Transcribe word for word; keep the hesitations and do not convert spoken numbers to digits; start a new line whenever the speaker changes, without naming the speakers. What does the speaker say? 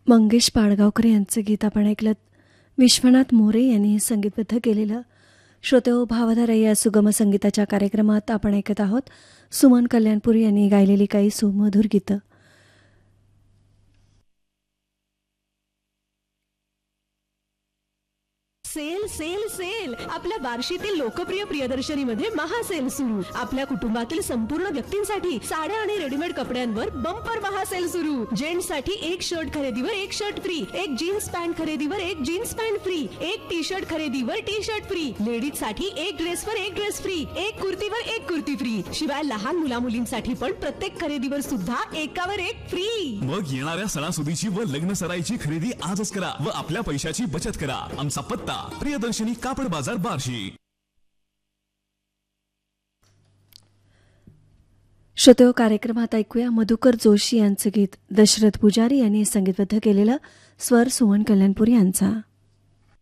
मंगेश पाडगावकर यांचं गीत आपण ऐकलं. विश्वनाथ मोरे यांनी संगीतबद्ध केलेलं. श्रोतेहो, भावधारा या सुगम संगीताच्या कार्यक्रमात आपण ऐकत आहोत सुमन कल्याणपुरी यांनी गायलेली काही सुमधुर गीतं.
सेल सेल सेल आपल्या बार्शीतील लोकप्रिय प्रियदर्शनीमध्ये महासेल सुरू. आपल्या कुटुंबातील संपूर्ण व्यक्तींसाठी साड्या आणि रेडीमेड कपड्यांवर बंपर महासेल सुरू. जेंट्स साठी एक शर्ट खरेदीवर एक शर्ट फ्री, एक जीन्स पॅन्ट खरेदीवर एक जीन्स पॅन्ट फ्री, एक टी शर्ट खरेदीवर टी शर्ट फ्री, लेडीज साठी एक ड्रेसवर एक ड्रेस फ्री, एक कुर्तीवर एक कुर्ती फ्री. शिवाय लहान मुला मुलींसाठी पण प्रत्येक खरेदीवर सुद्धा एकावर एक फ्री.
मग येणाऱ्या सणासुदीची व लग्न सराईची खरेदी आजच करा व आपल्या पैशाची बचत करा. आमचा पत्ता प्रियदर्शनी कापड बाजार बार्शी.
श्रोतेहो, कार्यक्रमात ऐकूया मधुकर जोशी यांचं गीत. दशरथ पुजारी यांनी संगीतबद्ध केलेलं. स्वर सुमन कल्याणपुरी यांचा.